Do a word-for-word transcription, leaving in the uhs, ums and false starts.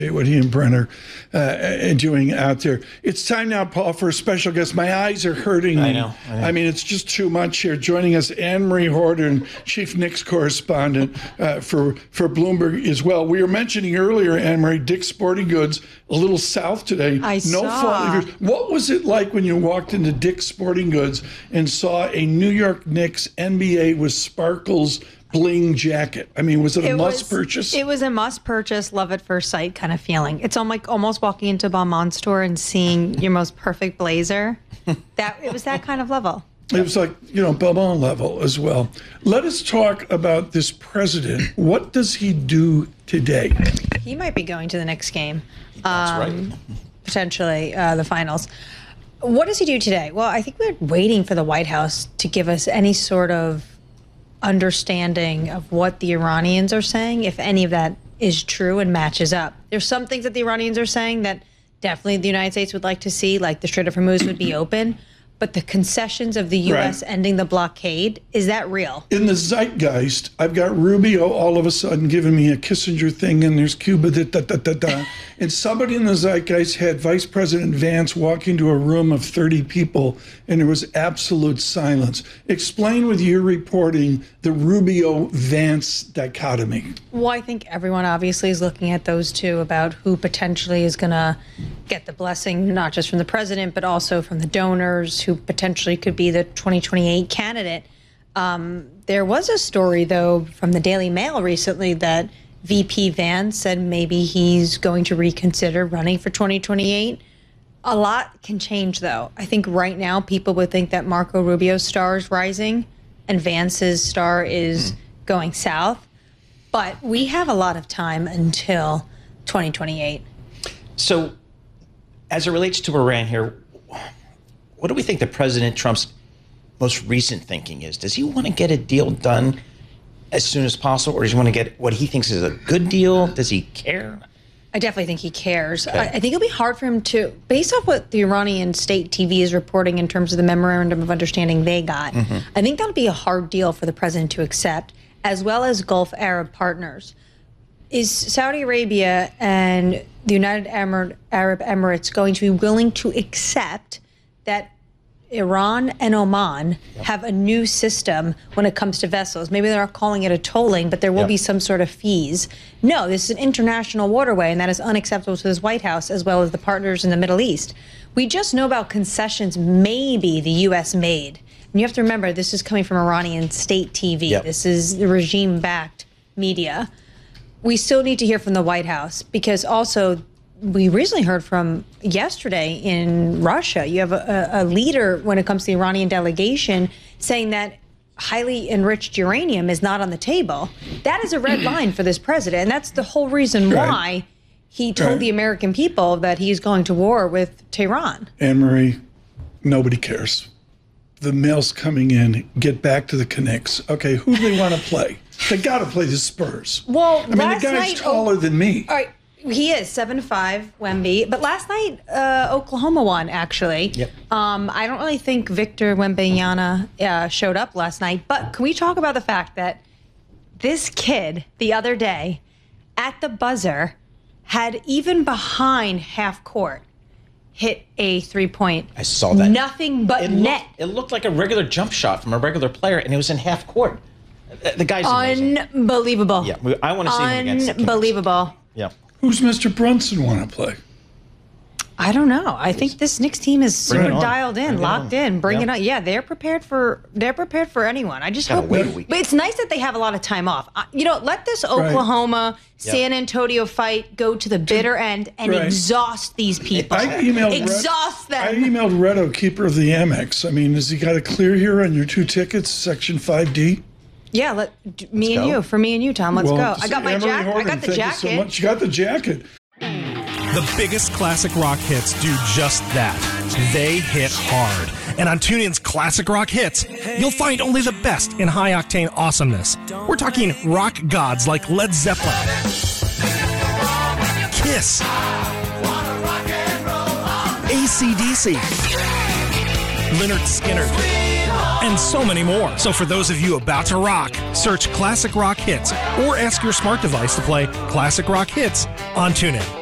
what he and Brent are uh, doing out there. It's time now, Paul, for a special guest. My eyes are hurting. I know. I know. I mean, it's just too much here. Joining us, Anne-Marie Horton, Chief Knicks correspondent uh, for, for Bloomberg as well. We were mentioning earlier, Anne-Marie, Dick's Sporting Goods, a little south today. I no saw. fault of yours. What was it like when you walked into Dick's Sporting Goods and saw a New York Knicks N B A with sparkles bling jacket? I mean, was it a It must was, purchase? It was a must purchase, love at first sight kind of feeling. It's almost, almost walking into a Balmain store and seeing your most perfect blazer. That It was that kind of level. It was like, you know, Balmain level as well. Let us talk about this president. What does he do today? He might be going to the next game. That's um, right. Potentially uh, the finals. What does he do today? Well, I think we're waiting for the White House to give us any sort of understanding of what the Iranians are saying, if any of that is true and matches up. There's some things that the Iranians are saying that definitely the United States would like to see, like the Strait of Hormuz would be open. But the concessions of the U S Right. ending the blockade, is that real? In the zeitgeist, I've got Rubio all of a sudden giving me a Kissinger thing, and there's Cuba, da, da, da, da, da. And somebody in the zeitgeist had Vice President Vance walk into a room of thirty people, and there was absolute silence. Explain with your reporting the Rubio-Vance dichotomy. Well, I think everyone obviously is looking at those two about who potentially is going to get the blessing, not just from the president, but also from the donors who potentially could be the twenty twenty-eight candidate. Um, there was a story, though, from the Daily Mail recently that V P Vance said maybe he's going to reconsider running for twenty twenty-eight. A lot can change, though. I think right now people would think that Marco Rubio's star is rising and Vance's star is mm. going south. But we have a lot of time until twenty twenty-eight. So, as it relates to Iran here, what do we think that President Trump's most recent thinking is? Does he want to get a deal done as soon as possible, or does he want to get what he thinks is a good deal? Does he care? I definitely think he cares. Okay. I, I think it'll be hard for him to, based off what the Iranian state T V is reporting in terms of the memorandum of understanding they got, mm-hmm. I think that'll be a hard deal for the president to accept, as well as Gulf Arab partners. Is Saudi Arabia and the United Arab Emirates going to be willing to accept that Iran and Oman yep. have a new system when it comes to vessels? Maybe they're not calling it a tolling, but there will yep. be some sort of fees. No, this is an international waterway, and that is unacceptable to this White House as well as the partners in the Middle East. We just know about concessions maybe the U S made. And you have to remember, this is coming from Iranian state T V. Yep. This is regime-backed media. We still need to hear from the White House, because also we recently heard from yesterday in Russia. You have a, a leader when it comes to the Iranian delegation saying that highly enriched uranium is not on the table. That is a red line for this president. And that's the whole reason why right. he told right. the American people that he's going to war with Tehran. Anne-Marie, nobody cares. The mail's coming in. Get back to the Knicks. Okay, who do they want to play? They got to play the Spurs. Well, I mean, last the guy's night, taller oh, than me. All right. He is seven to five, Wemby. But last night, uh, Oklahoma won, actually. Yep. Um, I don't really think Victor Wembanyama uh, showed up last night. But can we talk about the fact that this kid the other day at the buzzer had, even behind half court, hit a three-point. I saw that. Nothing but it net. Looked, it looked like a regular jump shot from a regular player, and it was in half court. The guy's amazing. Unbelievable. Yeah, I want to see him against the Kings. Unbelievable. Yeah. Who's Mister Brunson want to play? I don't know. I think this Knicks team is super dialed in, Bring locked in, bring yeah. it on. Yeah, they're prepared for they're prepared for anyone. I just Gotta hope. wait a week. But it's nice that they have a lot of time off. Uh, you know, let this Oklahoma, right. San Antonio fight go to the bitter end and right. exhaust these people. I emailed exhaust Red, them. I emailed Redo, keeper of the Amex. I mean, has he got a clear here on your two tickets, Section five D? Yeah, let me Let's and go. you. For me and you, Tom. Let's well, go. I got my jacket. I got the thank jacket. You so much. You got the jacket. The biggest classic rock hits do just that. They hit hard. And on TuneIn's Classic Rock Hits, you'll find only the best in high-octane awesomeness. We're talking rock gods like Led Zeppelin, Kiss, A C D C, Lynyrd Skynyrd, and so many more. So for those of you about to rock, search Classic Rock Hits or ask your smart device to play Classic Rock Hits on TuneIn.